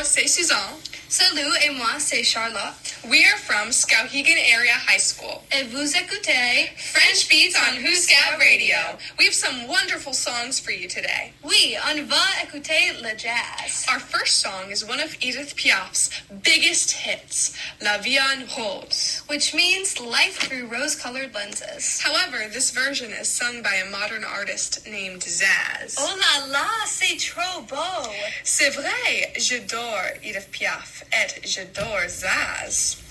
c'est Suzanne. Salut, et moi, c'est Charlotte. We are from Skowhegan Area High School. Et vous écoutez French Beats on Who's Scout Radio. We have some wonderful songs for you today. Oui, on va écouter le jazz. Our first song is one of Edith Piaf's biggest hits, La Vie en Rose, which means life through rose-colored lenses. However, this version is sung by a modern artist named Zaz. Oh là là, c'est trop beau. C'est vrai, j'adore Edith Piaf et j'adore Zaz.